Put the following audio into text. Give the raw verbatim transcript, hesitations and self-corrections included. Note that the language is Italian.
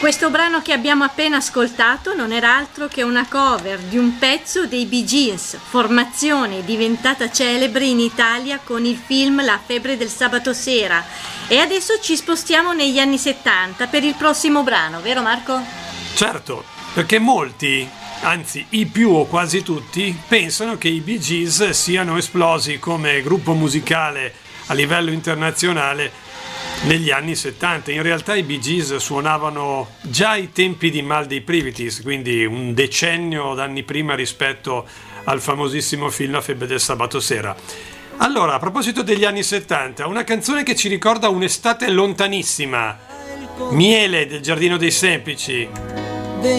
Questo brano che abbiamo appena ascoltato non era altro che una cover di un pezzo dei Bee Gees, formazione diventata celebre in Italia con il film La febbre del sabato sera. E adesso ci spostiamo negli anni settanta per il prossimo brano, vero Marco? Certo, perché molti, anzi i più o quasi tutti, pensano che i Bee Gees siano esplosi come gruppo musicale a livello internazionale negli anni settanta. In realtà i Bee Gees suonavano già ai tempi di Mal dei Privities, quindi un decennio d'anni prima rispetto al famosissimo film La febbre del sabato sera. Allora, a proposito degli anni settanta, una canzone che ci ricorda un'estate lontanissima, Miele del Giardino dei Semplici.